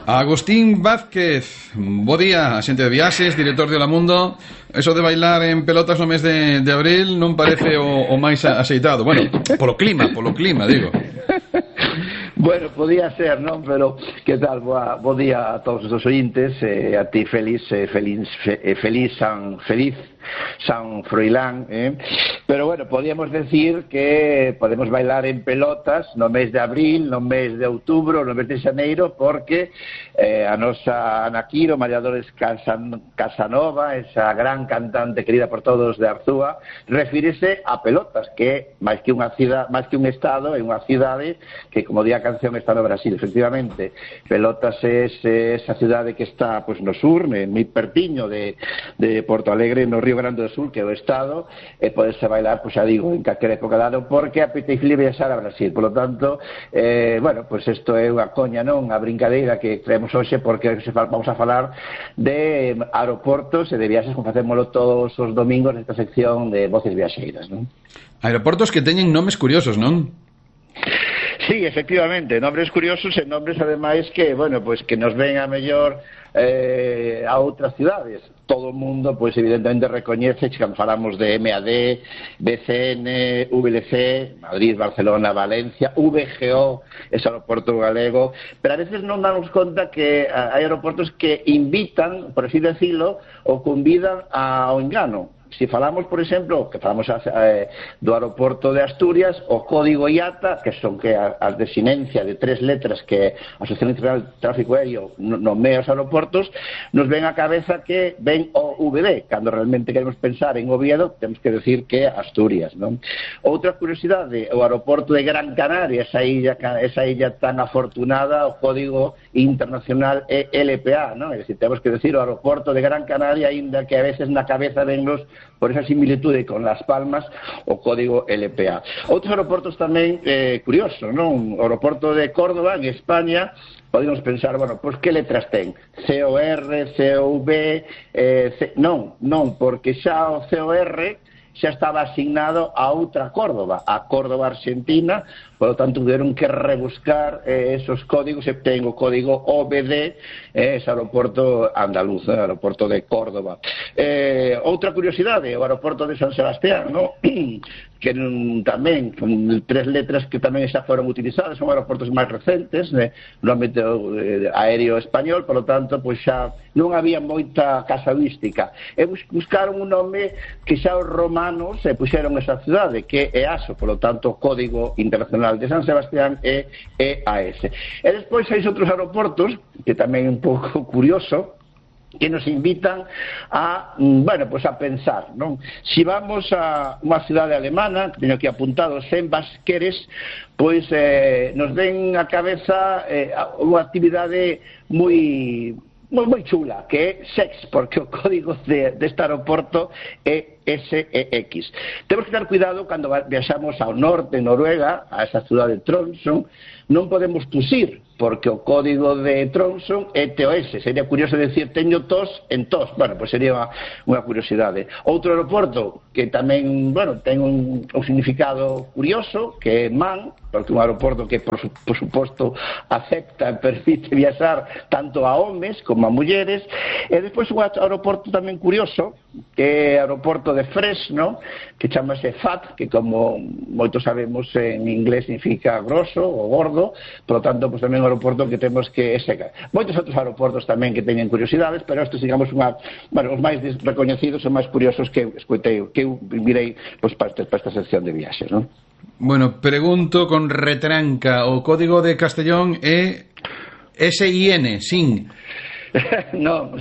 Agustín Vázquez, bo día, xente de viaxes, director de Hola Mundo. Eso de bailar en pelotas no mes de abril non parece o máis axeitado. Bueno, polo clima, digo. Bueno, podía ser, non? Pero, que tal? Bo día a todos os ointes, a ti feliz San Froilán, Pero bueno, podíamos decir que podemos bailar en pelotas no mes de abril, no mes de outubro, no mes de xaneiro, porque a nosa Ana Quiro, María Dolores Casanova, esa gran cantante querida por todos de Arzúa, refírese a Pelotas, que máis que unha cidade, máis que un estado, é unha cidade que, como di a canción, está no Brasil, efectivamente. Pelotas é esa cidade que está no sur, moi pertiño de Porto Alegre, no Río Grande do Sul, que é o estado, e podese bailar, xa digo, en calquera época do ano, porque apetece viaxar a Brasil. Por lo tanto, isto é unha coña, non? A brincadeira que creemos hoxe, porque vamos a falar de aeroportos e de viaxes, como facémolo todos os domingos nesta sección de Voces Viaxeiras, non? Aeroportos que teñen nomes curiosos, non? Sí, efectivamente, nombres curiosos e nombres ademais que, que nos ven a mellor a outras cidades. Todo o mundo, evidentemente recoñece que cando falamos de MAD, BCN, VLC, Madrid, Barcelona, Valencia, VGO, ese aeroporto galego, pero a veces non damos conta que hai aeroportos que invitan, por así decirlo, ou convidan ao engano. Si falamos, por exemplo, que falamos do aeroporto de Asturias, o código IATA, que son as desinencias de 3 letras que a Asociación Internacional de Tráfico Aéreo nomea os aeroportos, nos ven a cabeza que ven o VB, cando realmente queremos pensar en Oviedo, temos que decir que Asturias, non? Outra curiosidade, o aeroporto de Gran Canaria, esa illa tan afortunada, o código internacional é LPA, non? É dicir, temos que decir o aeroporto de Gran Canaria, aínda que a veces na cabeza vennos por esa similitude con Las Palmas o código LPA. Outros aeroportos tamén curiosos, non? O aeroporto de Córdoba, en España, podemos pensar, que letras ten? COR, COV, non, porque xa o COR xa estaba asignado a outra Córdoba, a Córdoba Argentina, por lo tanto tuvieron que rebuscar esos códigos, e ten o código OBD, ese aeroporto andaluz, aeroporto de Córdoba. Outra curiosidade, o aeroporto de San Sebastián, ¿no? Que tamén, con 3 letras que tamén xa foron utilizadas, son aeroportos máis recentes no ámbito aéreo español, por lo tanto, xa non había moita casuística. E buscaron un nome que xa os romanos puxeron esa cidade, que é EASO, por lo tanto, Código Internacional de San Sebastián é EAS. E despois hai outros aeroportos, que tamén é un pouco curioso, que nos invitan a pensar, non? Si vamos a unha cidade alemana, que teño aquí apuntado, Senbasqueres, nos ven a cabeza unha actividade moi chula, que é SEX, porque o código deste aeroporto é SEX. Temos que ter cuidado cando viaxamos ao norte, Noruega, a esa cidade de Tromsø, non podemos tusir, porque o código de Tromsø é TOS. Sería curioso decir, teño tos en tos. Sería unha curiosidade. Outro aeroporto que tamén, ten un significado curioso, que é MAN, porque é un aeroporto que, por suposto, acepta e permite viaxar tanto a homes como a mulleres. E despois un aeroporto tamén curioso, que é o aeroporto de Fresno, que chamase FAT, que como moitos sabemos en inglés significa grosso ou gordo, por lo tanto, tamén un aeroporto que temos que secar. Moitos outros aeroportos tamén que teñen curiosidades, pero estes, digamos, os máis recoñecidos e máis curiosos que escoitei, que eu virei para esta sección de viaxes, non? Bueno, pregunto con retranca, o código de Castellón é SIN, SIN. No,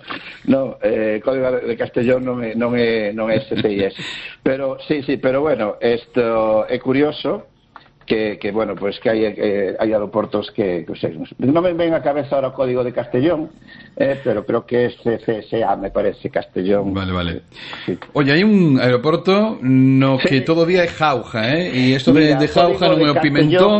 código de Castellón non é SCIS. Pero, sí, pero bueno, isto é curioso, que hai aeroportos que non me ven a cabeza ahora o código de Castellón, pero creo que é CCSA, me parece, Castellón. Vale. Sí. Oye, hai un aeroporto no que todo día é jauja, e isto de jauja non é o Pimentón.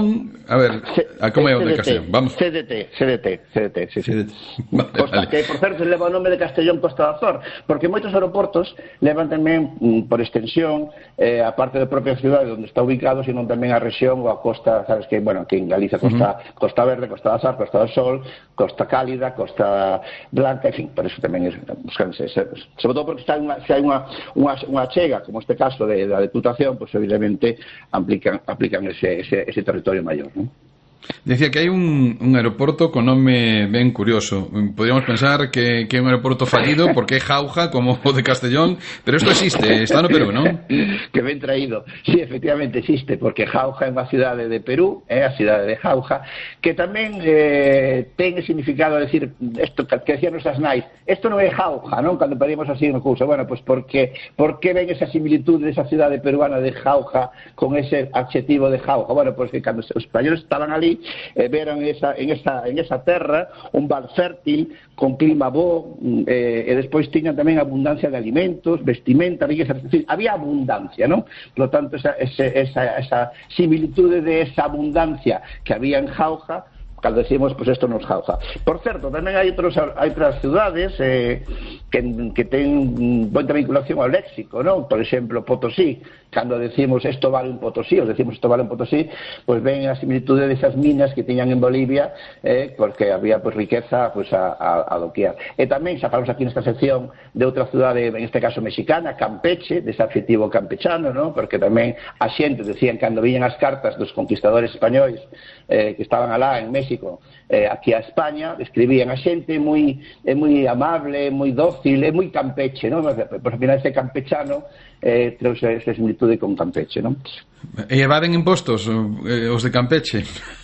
A ver, como é o de Castellón? Vamos. CDT, sí. Vale. Que, por certo, leva o nome de Castellón Costa da Azor, porque moitos aeroportos levan tamén, por extensión, a parte da propia cidade onde está ubicado, sino tamén a rexión ou a costa, sabes que, bueno, aquí en Galicia, Costa Verde, Costa da Azor, Costa do Sol, Costa Cálida, Costa Blanca, en fin, por eso tamén buscanse, sobre todo porque se hai unha chega, como este caso da Deputación, pues evidentemente aplican ese territorio maior, ¿no? Decía que hai un aeroporto con nome ben curioso. Podríamos pensar que é un aeroporto fallido porque é Jauja, como o de Castellón, pero isto existe, está no Perú, non? Que ben traído. Sí, efectivamente existe, porque Jauja é unha cidade de Perú, a cidade de Jauja, que tamén ten significado, decir, isto que decían nosas nais, isto non é Jauja, non? Cando pedimos así unha cousa, bueno, pues porque ven esa similitud desa cidade peruana de Jauja con ese adxetivo de Jauja? Bueno, pues que cando os españoles estaban ali, veron en esa terra un val fértil con clima bo, e despois tiñan tamén abundancia de alimentos, vestimenta, riqueza, es decir, había abundancia, ¿no? Por lo tanto, esa similitude de esa abundancia que había en Jauja, cando decimos, pues esto nos Jauja. Por certo, tamén hai outras cidades que ten moita vinculación ao léxico, non? Por exemplo, Potosí, cando decimos esto vale un Potosí, ou decimos esto vale un Potosí, pues ven a similitude desas minas que tiñan en Bolivia, porque había pues riqueza pues a doquier. E tamén xa falamos aquí nesta sección de outra cidade, en este caso mexicana, Campeche, dese adxetivo campechano, non? Porque tamén a xente decían cando viñan as cartas dos conquistadores españois que estaban alá en México, aquí a España, escribían a xente moi amable, moi dócil, moi campeche, non? Por final ese campechano trouxe esa similitude con Campeche, non? E evaden impostos os de Campeche?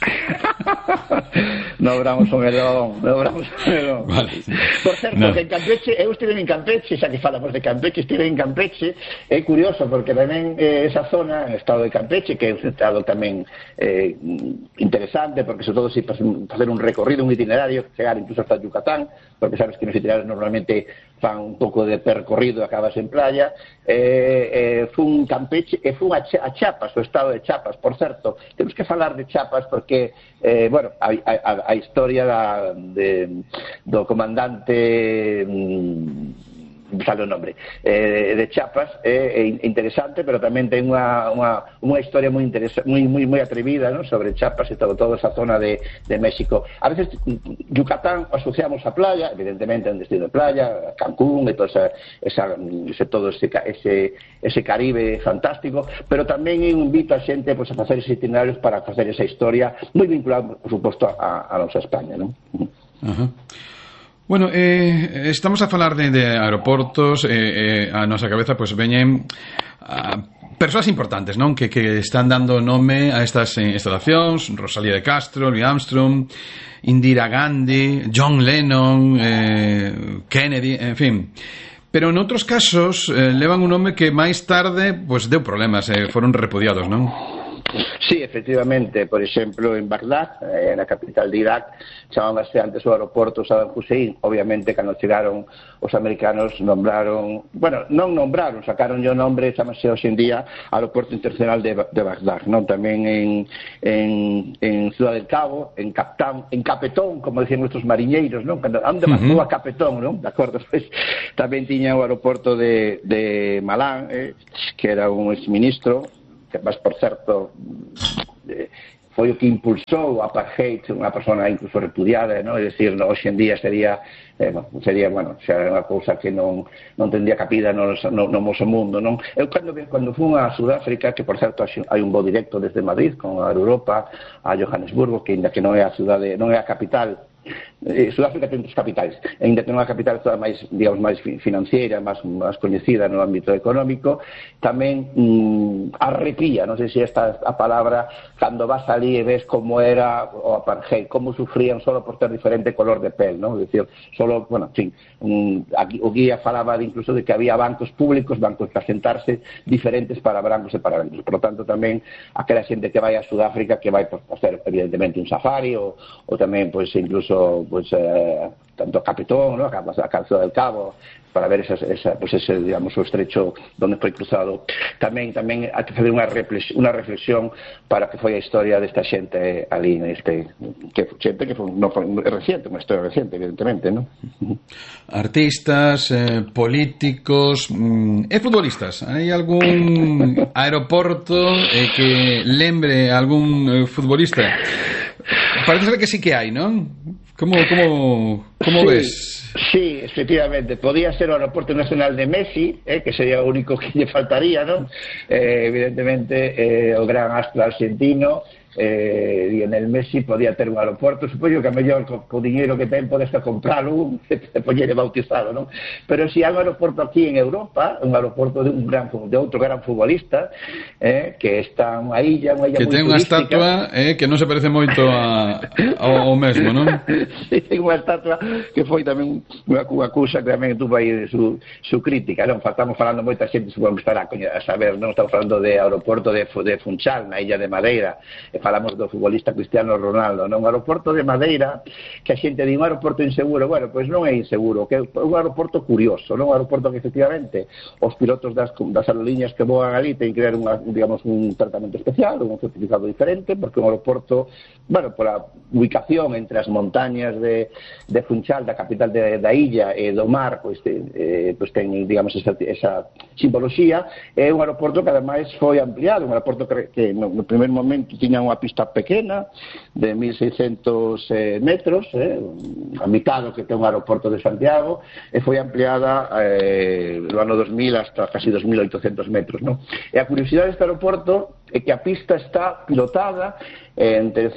No obramos o melón. Vale. Por certo, que en Campeche, eu estive en Campeche, xa que falamos de Campeche, estive en Campeche, é curioso porque tamén esa zona, en estado de Campeche, que é un estado tamén interesante, porque sobre todo se facer un recorrido, un itinerario, chegar incluso hasta Yucatán, porque sabes que nos itinerarios normalmente fan un pouco de percorrido e acabas en playa, fun Campeche e fun a Chiapas, o estado de Chiapas. Por certo, temos que falar de Chiapas porque, bueno, a historia do comandante sale o nombre de Chiapas é interesante, pero tamén ten unha historia moi atrevida, ¿no? Sobre Chiapas e toda esa zona de México. A veces Yucatán asociamos a playa, evidentemente é un destino de playa, Cancún e todo ese Caribe fantástico, pero tamén invito a xente pues, a facer ese itinerario para facer esa historia moi vinculada, por suposto, a nosa España, ¿no? Ajá. Bueno, estamos a falar de aeroportos, a nosa cabeza pues veñen persoas importantes, non? Que están dando nome a estas instalacións, Rosalía de Castro, Louis Armstrong, Indira Gandhi, John Lennon, Kennedy, en fin. Pero en outros casos levan un nome que máis tarde pues deu problemas, foron repudiados, non? Sí, efectivamente, por exemplo, en Bagdad, na capital de Irak, chamábase antes o aeroporto Saddam Hussein. Obviamente, cando chegaron os americanos, sacaron o nombre, chamase hoxe en día Aeroporto Internacional de Bagdad, non? Tamén en Ciudad del Cabo, en Capetón, como decían nuestros mariñeiros, non? Onde marcou a Capetón, non? De acordo, pues, tamén tiña o aeroporto de Malán, que era un exministro, que más, por certo, foi o que impulsou a apartheid, unha persona incluso repudiada, ¿no? É dicir, hoxe en día sería unha cousa que non tendría capida no noso mundo, non? Eu cando fui a Sudáfrica, que por certo hai un voo directo desde Madrid con a Europa a Johannesburgo, que ainda que non é a cidade, non é a capital. Sudáfrica ten tres capitales, ainda que non a capital toda máis, digamos, máis financiera, máis coñecida no ámbito económico, tamén arrepía, non sei se esta a palabra, cando vas ali e ves como era o apartheid, como sufrían solo por ter diferente color de pel, non? É dicir, solo, bueno, en fin, o guía falaba incluso de que había bancos públicos, bancos para sentarse diferentes para brancos e para negros. Por lo tanto, tamén aquela xente que vai a Sudáfrica, que vai por hacer evidentemente un safari ou tamén, pois, incluso pues tanto a Capitón, ¿no? a Ciudad del Cabo, para ver ese, digamos, o estrecho donde foi cruzado. Tamén hai que fazer unha reflexión para que foi a historia desta xente ali, que xente que non foi reciente, unha historia reciente, evidentemente, ¿no? Artistas, políticos e futbolistas. Hai algún aeroporto que lembre a algún futbolista? Parece ser que sí que hai, non? Como ves? Sí, efectivamente, podía ser o aeroporto nacional de Messi, que sería o único que lle faltaría, non? Evidentemente, o gran astro argentino, Lionel Messi podía ter un aeroporto, supoño que a mellor co dinheiro que ten podes compralo e poñere bautizado, non? Pero si hai un aeroporto aquí en Europa, un aeroporto de outro gran futbolista, que está unha illa que ten unha estatua que non se parece moito ao mesmo, non? Sí, ten unha estatua que foi tamén unha cousa que tamén tuvo aí su crítica, non? Estamos falando moita xente, supongo que estará a saber, non? Estamos falando de aeroporto de Funchal, na illa de Madeira. Falamos do futbolista Cristiano Ronaldo, non? Un aeroporto de Madeira, que a xente di un aeroporto inseguro. Bueno, pois non é inseguro, que é un aeroporto curioso, non? Un aeroporto que efectivamente os pilotos das aerolíneas que voan ali ten que ter un tratamento especial, un certificado diferente, porque un aeroporto, bueno, pola ubicación entre as montañas de Funchal, da capital da illa, e do mar, pois ten, digamos, esa simboloxía. É un aeroporto que ademais foi ampliado, un aeroporto que no primer momento tiña unha pista pequena de 1.600 metros, a mitad do que ten un aeroporto de Santiago, e foi ampliada no ano 2000 hasta casi 2.800 metros, non? E a curiosidade deste aeroporto é que a pista está pilotada entre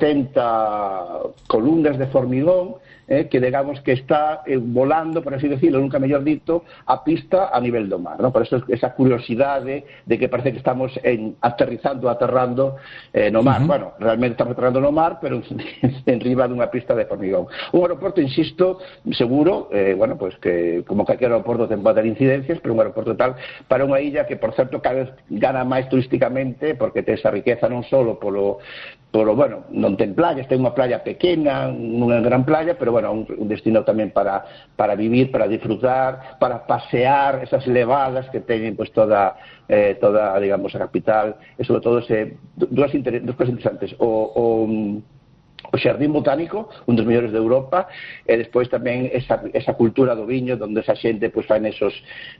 180 columnas de formigón, que digamos que está volando, por así decirlo, nunca mellor dito, a pista a nivel do mar, ¿no? Por eso esa curiosidade de que parece que estamos aterrando no mar. Bueno, realmente estamos aterrando no mar, pero en riba dunha pista de formigón. Un aeroporto, insisto, seguro, bueno, pues que como calquer aeroporto ten pode ter incidencias, pero un aeroporto tal para unha illa que, por certo, cada vez gana máis turísticamente, porque ten esa riqueza non só polo bueno, non ten playas, ten unha playa pequena, unha gran playa, pero bueno, un destino tamén para vivir, para disfrutar, para pasear esas levadas que teñen pues toda digamos, a capital, e sobre todo dúas cosas interesantes, o Xardín Botánico, un dos mellores de Europa, e despois tamén esa cultura do viño, onde esa xente pues fai nesos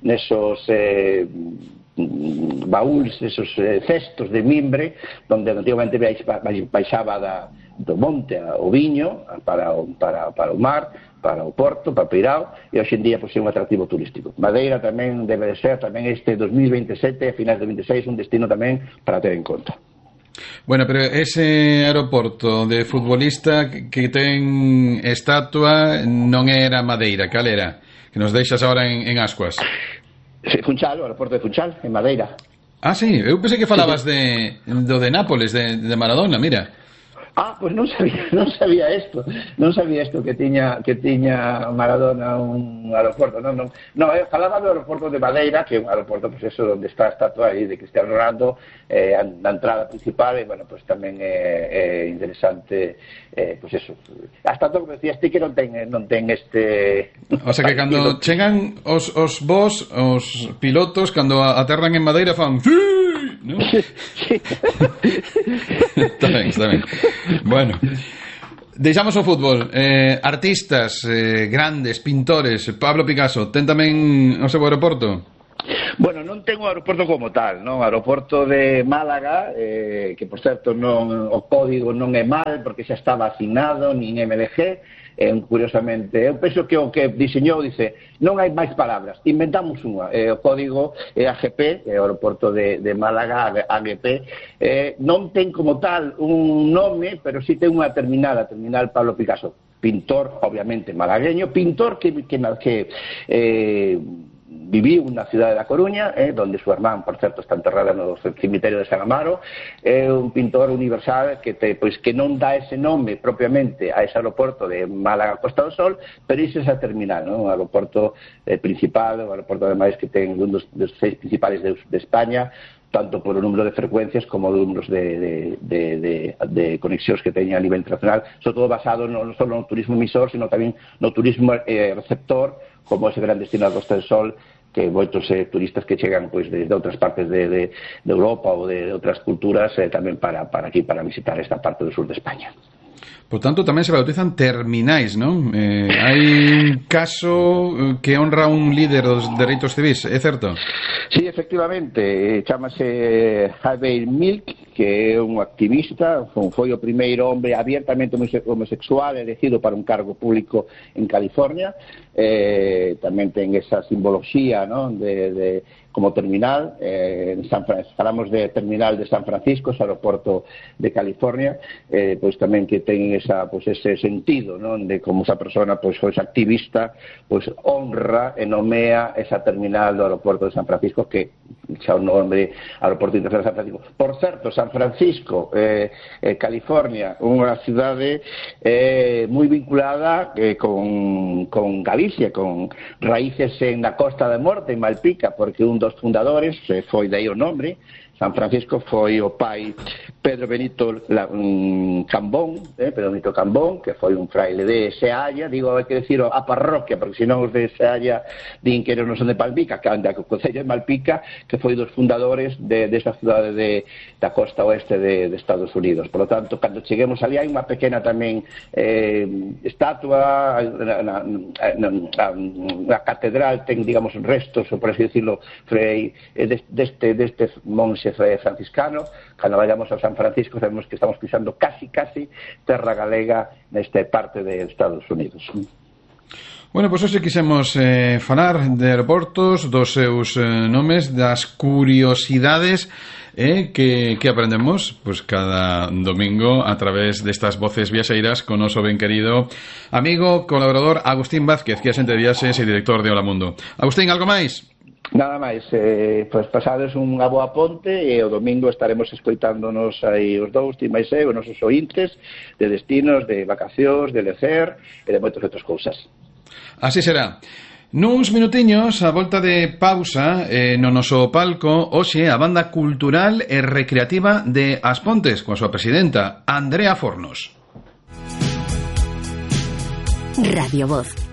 baúls, esos cestos de mimbre, onde antigamente baixaba do monte o viño para o mar, para o porto, para Peirao, e hoxe en día é un atractivo turístico. Madeira tamén debe ser, tamén este 2027, a finais de 26, un destino tamén para ter en conta. Bueno, pero ese aeroporto de futbolista que ten estatua non era Madeira, cal era? Que nos deixas agora en ascuas. Funchal, o aeroporto de Funchal, en Madeira. Ah, sí, eu pensei que falabas do de Nápoles, de Maradona, mira. Ah, pues non sabía isto que tiña Maradona un aeroporto, non, falaba do aeroporto de Madeira, que é un aeroporto, pues eso, onde está a estatua aí de Cristiano Ronaldo, na entrada principal, e bueno, pues tamén é interesante, pues eso, a estatua, como decías ti, que non ten este... O sea que cando chegan os vos, os pilotos, cando aterran en Madeira, fan... ¿No? Sí. Está ben. Bueno, deixamos o fútbol. Artistas grandes, pintores, Pablo Picasso, ten tamén o seu aeroporto? Bueno, non ten un aeroporto como tal, non? O aeroporto de Málaga, que por certo o código non é mal, porque xa estaba asignado, nin MDG. Curiosamente, eu penso que o que diseñou dice, non hai máis palabras, inventamos unha, o código é AGP, é o aeroporto de Málaga, AGP, non ten como tal un nome, pero sí ten unha terminal Pablo Picasso, pintor, obviamente malagueño, pintor que viviu na cidade da Coruña, donde súa irmán, por certo, está enterrada no cemiterio de San Amaro. É un pintor universal que non dá ese nome propiamente a ese aeroporto de Málaga Costa do Sol, pero iso é esa terminal, non? O aeroporto principal, o aeroporto ademais que ten un dos 6 principales de España, tanto por o número de frecuencias como de números de conexións que teña a nivel internacional, sobre todo basado non só no turismo emisor, sino tamén no turismo receptor, como ese gran destino da Costa del Sol, que moitos turistas que chegan pois desde outras partes de Europa ou de outras culturas tamén para aquí, para visitar esta parte do sur de España. Por tanto, tamén se bautizan terminais, non? Hai un caso que honra un líder dos dereitos civis, é certo? Sí, efectivamente, chamase Harvey Milk, que é un activista, foi o primeiro hombre abiertamente homosexual elegido para un cargo público en California. Tamén ten esa simbología, non? de como terminal, falamos de terminal de San Francisco, ese aeroporto de California, pois tamén que ten ese sentido, non? De como esa persona, pois foi activista, pois honra e nomea esa terminal do aeroporto de San Francisco, que xa o nome Aeroporto Internacional de San Francisco. Por certo, San Francisco, California, unha cidade moi vinculada con Galicia, con raíces na Costa da Morte, en Malpica, porque un dos fundadores foi de aí o nome. San Francisco foi o pai Pedro Benito Cambón, que foi un fraile de Sealla, digo, hai que decir a parroquia, porque senón os de Sealla din que non son de Malpica, que anda co concello de Malpica, que foi dos fundadores desa cidade da costa oeste de Estados Unidos. Por lo tanto, cando cheguemos ali hai unha pequena tamén estatua, a catedral ten, digamos, restos, por así decirlo, deste monxe franciscano. Cando vayamos a San Francisco sabemos que estamos pisando casi terra galega nesta parte de Estados Unidos. Bueno, pois hoxe quixemos falar de aeroportos, dos seus nomes, das curiosidades que aprendemos pois cada domingo a través destas voces viaxeiras con noso ben querido amigo, colaborador Agustín Vázquez, que é xente de viaxes e director de Hola Mundo. Agustín, algo máis? Nada máis, pois pasades unha boa ponte e o domingo estaremos escoitándonos aí os dous, ti máis os nosos ointes de destinos, de vacacións, de lecer e de moitas outras cousas. Así será. Nuns minutiños, a volta de pausa no noso palco, hoxe a banda cultural e recreativa de As Pontes, coa súa presidenta, Andrea Fornos. Radio Voz.